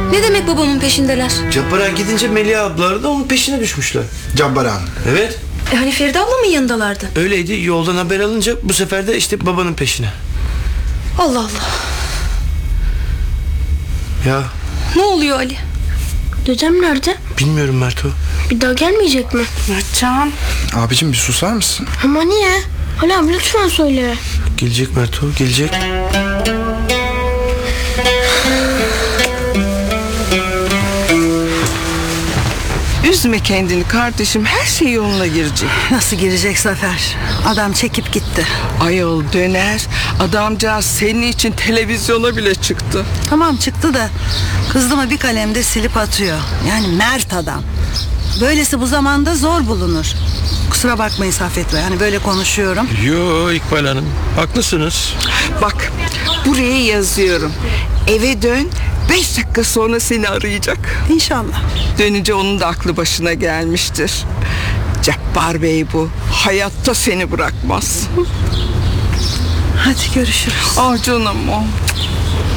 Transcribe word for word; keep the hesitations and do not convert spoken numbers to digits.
Ne demek babamın peşindeler? Cabbaran gidince Melih ablaları da onun peşine düşmüşler. Cabbaran. Evet. E hani Feride ablamın yanındalardı? Öyleydi, yoldan haber alınca bu sefer de işte babanın peşine. Allah Allah. Ya Ne oluyor Ali? Dedem nerede? bilmiyorum Merto. Bir daha gelmeyecek mi? Mertcan. Abicim bir susar mısın? Ama niye? Ali abi lütfen söyle. Gelecek Merto, gelecek. Üzme kendini kardeşim, her şey yoluna girecek. Nasıl girecek Zafer? Adam çekip gitti. Ayol döner. Adamcağız senin için televizyona bile çıktı. Tamam çıktı da kızdı mı bir kalemde silip atıyor. Yani mert adam. Böylesi bu zamanda zor bulunur. Kusura bakmayın Saffet Bey, hani böyle konuşuyorum. Yo İkbal Hanım, haklısınız. Bak buraya yazıyorum. Eve dön, beş dakika sonra seni arayacak. İnşallah. Dönünce onun da aklı başına gelmiştir. Cabbar Bey bu. Hayatta seni bırakmaz. Hadi görüşürüz. Ah canım o.